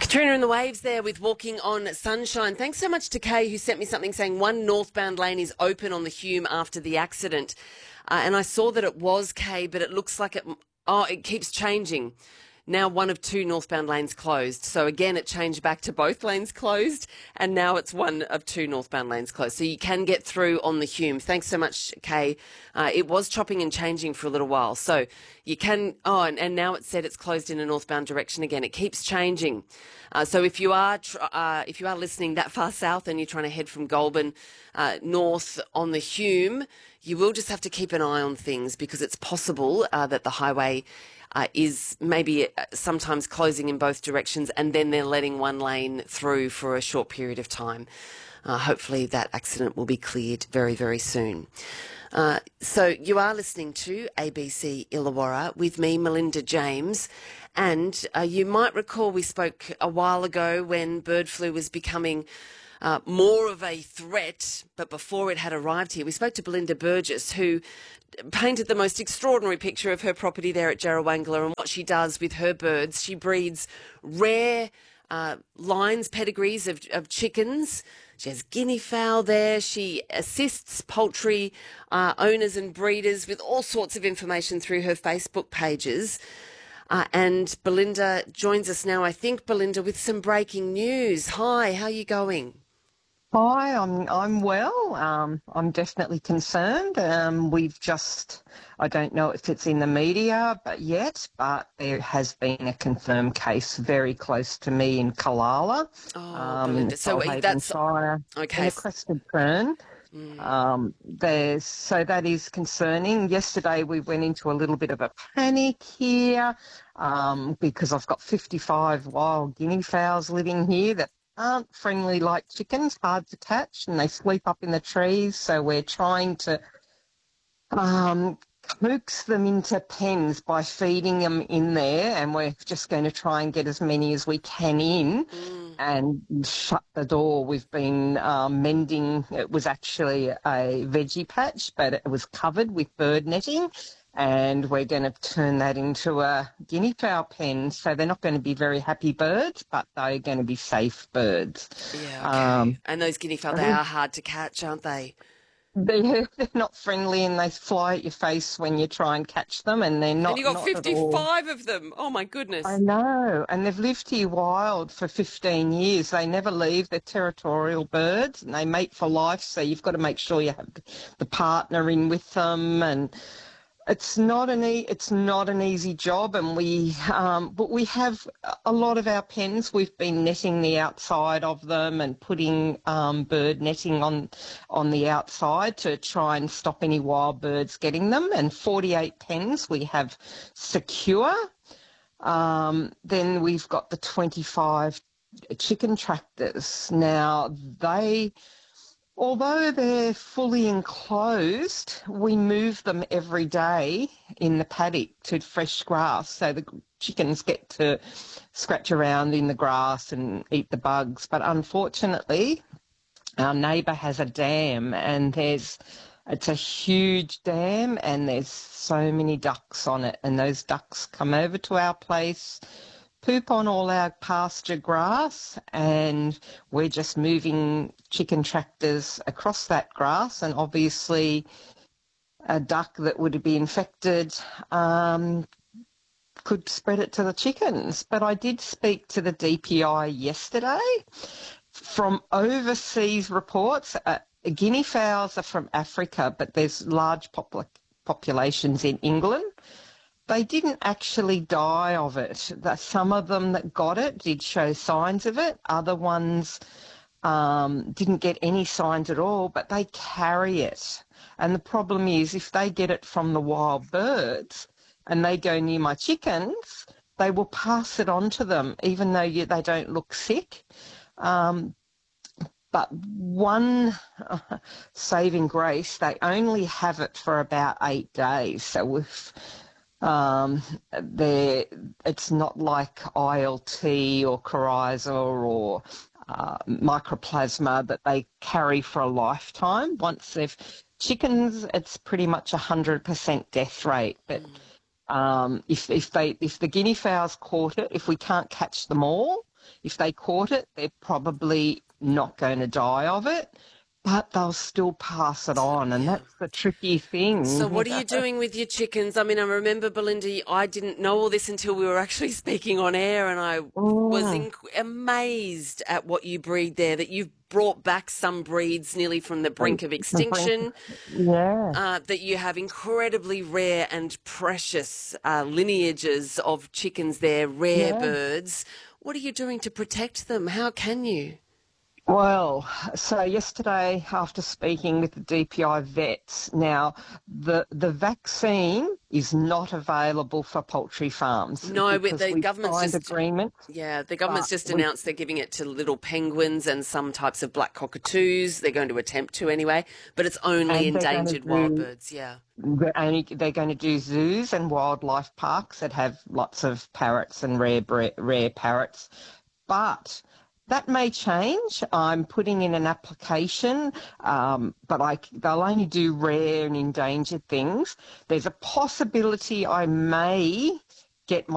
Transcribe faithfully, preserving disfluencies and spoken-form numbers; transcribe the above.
Katrina and the Waves there with Walking on Sunshine. Thanks so much to Kay, who sent me something saying one northbound lane is open on the Hume after the accident. Uh, and I saw that it was Kay, but it looks like it, oh, it keeps changing. Now one of two northbound lanes closed. So again, it changed back to both lanes closed, and now it's one of two northbound lanes closed. So you can get through on the Hume. Thanks so much, Kay. Uh, it was chopping and changing for a little while. So you can, oh, and, and now it said it's closed in a northbound direction again. It keeps changing. Uh, so if you are tr- uh, if you are listening that far south and you're trying to head from Goulburn uh, north on the Hume, you will just have to keep an eye on things, because it's possible uh, that the highway Uh, is maybe sometimes closing in both directions, and then they're letting one lane through for a short period of time. Uh, hopefully that accident will be cleared very, very soon. Uh, so you are listening to A B C Illawarra with me, Melinda James, and uh, you might recall we spoke a while ago when bird flu was becoming Uh, more of a threat, but before it had arrived here. We spoke to Belinda Burgess, who painted the most extraordinary picture of her property there at Jarrawangala and what she does with her birds. She breeds rare uh, lines, pedigrees of, of chickens. She has guinea fowl there. She assists poultry uh, owners and breeders with all sorts of information through her Facebook pages. Uh, and Belinda joins us now, I think, Belinda, with some breaking news. Hi, how are you going? Hi, I'm I'm well. Um, I'm definitely concerned. Um, we've just, I don't know if it's in the media but yet, but there has been a confirmed case very close to me in Kalala. Oh, um, Belinda. So Solhaven that's Shire, okay. in a crested fern. Mm. Um, there's so that is concerning. Yesterday we went into a little bit of a panic here um, because I've got fifty-five wild guinea fowls living here that aren't friendly like chickens, hard to catch, and they sleep up in the trees. So we're trying to um, coax them into pens by feeding them in there, and we're just going to try and get as many as we can in Mm. and shut the door. We've been um, mending. It was actually a veggie patch, but it was covered with bird netting, and we're going to turn that into a guinea fowl pen. So they're not going to be very happy birds, but they're going to be safe birds. Yeah, okay. Um, And those guinea fowl, they are hard to catch, aren't they? they're, they're not friendly, and they fly at your face when you try and catch them, and they're And not, you got not at all. fifty-five of them. Oh, my goodness. I know, and they've lived here wild for fifteen years. They never leave. They're territorial birds, and they mate for life, so you've got to make sure you have the partner in with them, and it's not an e- it's not an easy job. And we um, but we have a lot of our pens. We've been netting the outside of them and putting um, bird netting on on the outside to try and stop any wild birds getting them. And forty-eight pens we have secure. Um, then we've got the twenty-five chicken tractors. Now, they, although they're fully enclosed, we move them every day in the paddock to fresh grass, so the chickens get to scratch around in the grass and eat the bugs. But unfortunately, our neighbour has a dam, and there's it's a huge dam, and there's so many ducks on it, and those ducks come over to our place, poop on all our pasture grass, and we're just moving chicken tractors across that grass, and obviously a duck that would be infected um, could spread it to the chickens. But I did speak to the D P I yesterday. From overseas reports, uh, guinea fowls are from Africa, but there's large popul- populations in England. They didn't actually die of it. The, some of them that got it did show signs of it. Other ones um, didn't get any signs at all, but they carry it. And the problem is, if they get it from the wild birds and they go near my chickens, they will pass it on to them, even though you, they don't look sick. Um, but one uh, saving grace, they only have it for about eight days. So if um, they're, it's not like I L T or coryza or uh, mycoplasma that they carry for a lifetime. Once they've chickens, it's pretty much a hundred percent death rate. But um, if if they if the guinea fowls caught it, if we can't catch them all, If they caught it, they're probably not going to die of it, but they'll still pass it on, and Yeah. that's the tricky thing. So what are you doing with your chickens? I mean, I remember, Belinda, I didn't know all this until we were actually speaking on air, and I was Mm. inc- amazed at what you breed there, that you've brought back some breeds nearly from the brink of extinction, Yeah. uh, that you have incredibly rare and precious uh, lineages of chickens there, rare Yeah. birds. What are you doing to protect them? How can you? Well, so yesterday, after speaking with the D P I vets, now the the vaccine is not available for poultry farms. No, but because the we government's signed just agreement. Yeah, the government's But just we- announced they're giving it to little penguins and some types of black cockatoos. They're going to attempt to anyway, but it's only And they're gonna endangered wild do- birds. Yeah. They're only they're going to do zoos and wildlife parks that have lots of parrots and rare bre- rare parrots, but that may change. I'm putting in an application, um, but I, they'll only do rare and endangered things. There's a possibility I may get my